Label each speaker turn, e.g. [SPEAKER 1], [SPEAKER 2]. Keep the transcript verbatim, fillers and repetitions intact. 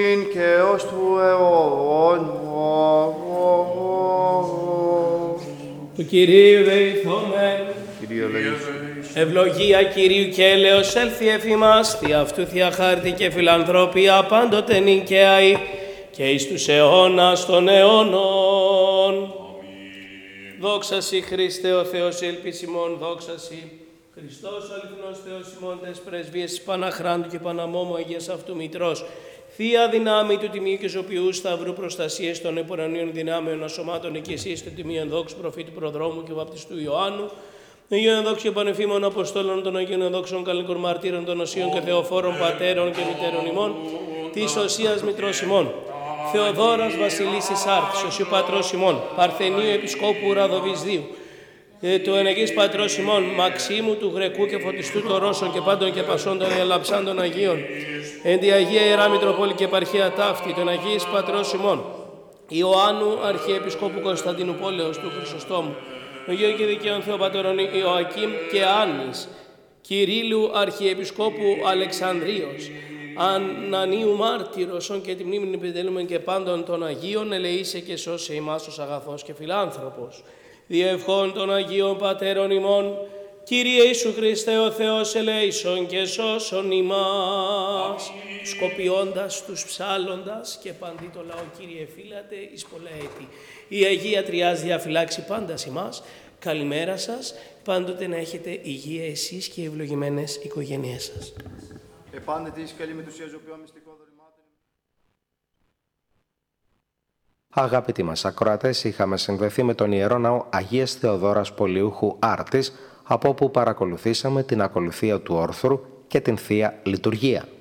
[SPEAKER 1] και ως του αιώνα.
[SPEAKER 2] Του Κυρίου δεηθόμεν.
[SPEAKER 1] Κύριε ελέησον.
[SPEAKER 2] Ευλογία Κυρίου και έλεος έλθει εφ' ημάς, δι' αυτού Θεία χάρτη και φιλανθρώπια πάντοτε νικαίαη και εις τους αιώνας των αιώνων. Δόξα Σοι Χριστέ ο Θεός ελπίς ημών, δόξα Σοι. Χριστός ο αληθινός Θεός ημών τες πρεσβείες της Παναχράντου και Παναμόμου Αγίας αυτού Μητρός, Θεία δυνάμει του Τιμίου και Ζωπιού Σταυρού προστασίες των επουρανίων δυνάμεων ασωμάτων και εσείς του Τιμίου ενδόξου προφήτου προδρόμου και βαπτιστού Ιωάννου, των Αγίων Ενδόξων Πανεφήμων Αποστόλων, των Αγίων Ενδόξων Καλλικών Μαρτύρων, των Οσίων και Θεοφόρων Πατέρων και Μητέρων ημών, της Οσίας Μητρός ημών, Θεοδόρας Βασιλής Ισάρτης, Οσίου Πατρός ημών, Παρθενίου Επισκόπου Ραδοβυσδίου, του ενεγής Πατρός ημών, Μαξίμου του Γρεκού και Φωτιστού των Ρώσων και πάντων και πασών των διαλαψάντων Αγίων, εν τη Αγία Ιερά Μητροπόλη και Επαρχία Ταύτη, των Αγίης Πατρός ημών, Ιωάννου Αρχιεπισκόπου Κωνσταντίνου Πόλεως του Χρυσοστόμου, των Αγίων και Δικαίων Θεοπατώρων Ιωακήμ και Άννης, Κυρίλου Αρχιεπισκόπου Αλεξανδρίας, Ανανίου Μάρτυρος, ον και τη μνήμη επιτελούμε και πάντων των Αγίων, ελεήσε και σώσε ημάς ως αγαθός και φιλάνθρωπος. Διευχών των Αγίων Πατέρων ημών, Κύριε Ιησού Χριστέ ο Θεός ελέησον και σώσον ημάς. Σκοπιώντας τους ψάλλοντας και παντί το λαό, Κύριε φύλατε εις πολλά έτη. Η Αγία Τριάς διαφυλάξει πάντα ημάς. Καλημέρα σας, πάντοτε να έχετε υγεία εσείς και οι ευλογημένες οικογένειές σας.
[SPEAKER 1] Επάνετε εις καλή μετουσία ζωοποιών μυστικό δωρημάτων.
[SPEAKER 3] Αγαπητοί μας ακροατές, είχαμε συνδεθεί με τον Ιερό Ναό Αγίας Θεοδόρας Πολιούχου Άρτης, από όπου παρακολουθήσαμε την ακολουθία του όρθρου και την Θεία Λειτουργία.